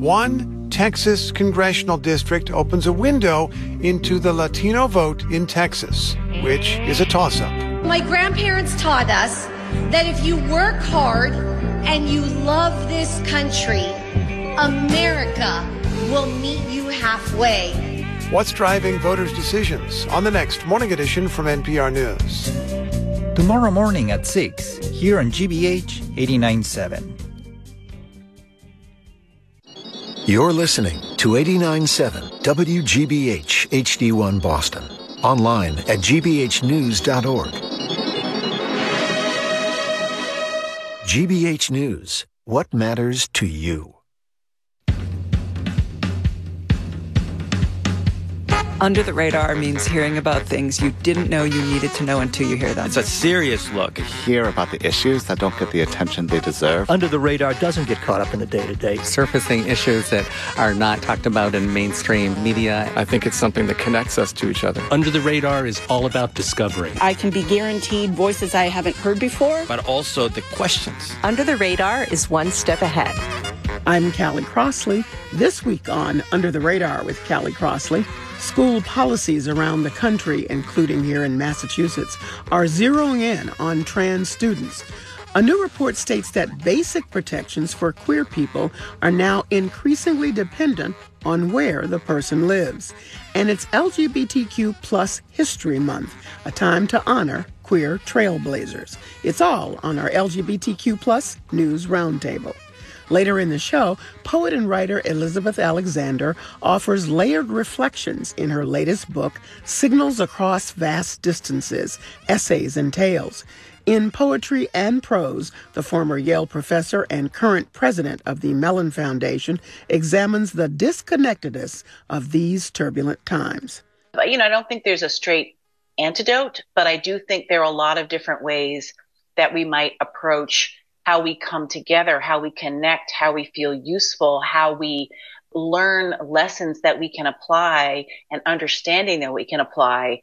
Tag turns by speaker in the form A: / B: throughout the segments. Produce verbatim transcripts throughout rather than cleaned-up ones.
A: One Texas congressional district opens a window into the Latino vote in Texas, which is a toss-up.
B: My grandparents taught us that if you work hard and you love this country, America will meet you halfway.
A: What's driving voters' decisions on the next Morning Edition from N P R News.
C: Tomorrow morning at six, here on G B H eighty-nine point seven.
D: You're listening to eighty-nine point seven W G B H H D one Boston. Online at g b h news dot org. G B H News. What matters to you?
E: Under the Radar means hearing about things you didn't know you needed to know until you hear them.
F: It's a serious look.
G: Hear about the issues that don't get the attention they deserve.
H: Under the Radar doesn't get caught up in the day-to-day.
I: Surfacing issues that are not talked about in mainstream media.
J: I think it's something that connects us to each other.
K: Under the Radar is all about discovery.
L: I can be guaranteed voices I haven't heard before.
F: But also the questions.
M: Under the Radar is one step ahead.
N: I'm Callie Crossley. This week on Under the Radar with Callie Crossley, school policies around the country, including here in Massachusetts, are zeroing in on trans students. A new report states that basic protections for queer people are now increasingly dependent on where the person lives. And it's L G B T Q plus History Month, a time to honor queer trailblazers. It's all on our L G B T Q plus News Roundtable. Later in the show, poet and writer Elizabeth Alexander offers layered reflections in her latest book, Signals Across Vast Distances, Essays and Tales. In poetry and prose, the former Yale professor and current president of the Mellon Foundation examines the disconnectedness of these turbulent times.
O: You know, I don't think there's a straight antidote, but I do think there are a lot of different ways that we might approach how we come together, how we connect, how we feel useful, how we learn lessons that we can apply and understanding that we can apply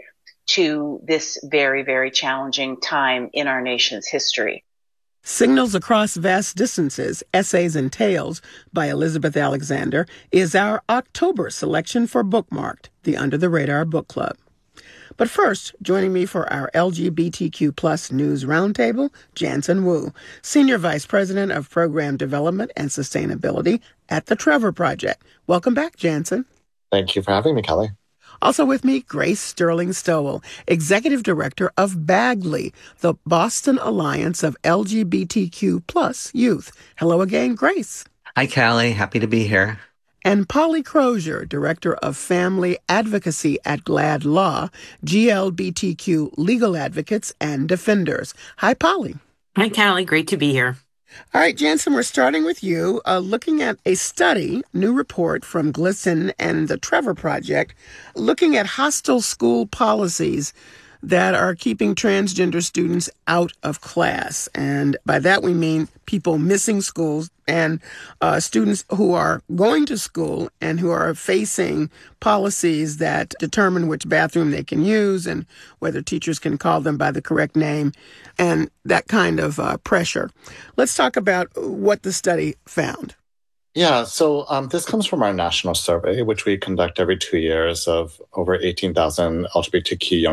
O: to this very, very challenging time in our nation's history.
N: Signals Across Vast Distances, Essays and Tales by Elizabeth Alexander is our October selection for Bookmarked, the Under the Radar Book Club. But first, joining me for our L G B T Q plus News Roundtable, Jansen Wu, Senior Vice President of Program Development and Sustainability at the Trevor Project. Welcome back, Jansen.
P: Thank you for having me, Kelly.
N: Also with me, Grace Sterling Stowell, Executive Director of Bagley, the Boston Alliance of L G B T Q plus Youth. Hello again, Grace.
I: Hi, Callie. Happy to be here.
N: And Polly Crozier, Director of Family Advocacy at GLAAD Law, G L B T Q Legal Advocates and Defenders. Hi, Polly.
Q: Hi, Callie. Great to be here.
N: All right, Jansen, we're starting with you, uh, looking at a study, new report from GLSEN and the Trevor Project, looking at hostile school policies that are keeping transgender students out of class. And by that we mean people missing schools and uh, students who are going to school and who are facing policies that determine which bathroom they can use and whether teachers can call them by the correct name and that kind of uh, pressure. Let's talk about what the study found.
P: Yeah, so um, this comes from our national survey, which we conduct every two years of over eighteen thousand L G B T Q young